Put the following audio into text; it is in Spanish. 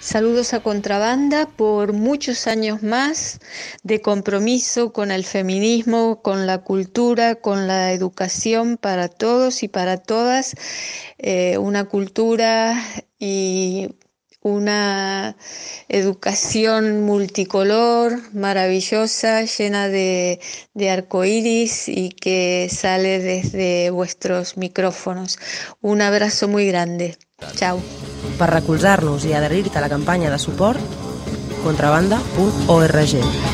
Saludos a Contrabanda por muchos años más de compromiso con el feminismo, con la cultura, con la educación para todos y para todas, una cultura y una educación multicolor, maravillosa, llena de arcoíris y que sale desde vuestros micrófonos. Un abrazo muy grande. Chao. Per recolzar-nos i adherir-te a la campanya de suport, contrabanda.org.